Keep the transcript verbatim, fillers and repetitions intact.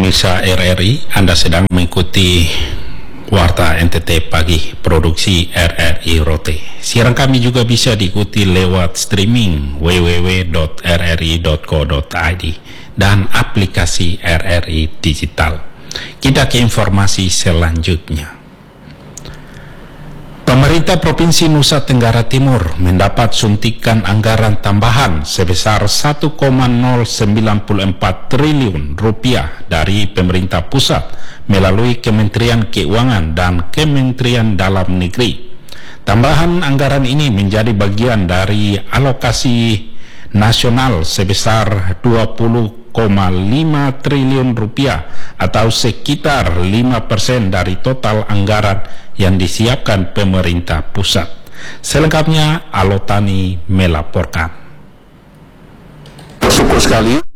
Pemirsa R R I, Anda sedang mengikuti Warta N T T Pagi Produksi R R I Rote. Siaran kami juga bisa diikuti lewat streaming w w w dot r r i dot co dot i d dan aplikasi R R I Digital. Kita ke informasi selanjutnya. Pemerintah Provinsi Nusa Tenggara Timur mendapat suntikan anggaran tambahan sebesar satu koma nol sembilan empat triliun rupiah dari pemerintah pusat melalui Kementerian Keuangan dan Kementerian Dalam Negeri. Tambahan anggaran ini menjadi bagian dari alokasi nasional sebesar dua puluh koma lima triliun rupiah atau sekitar lima persen dari total anggaran yang disiapkan pemerintah pusat. Selengkapnya Alotani melaporkan. Bersyukur sekali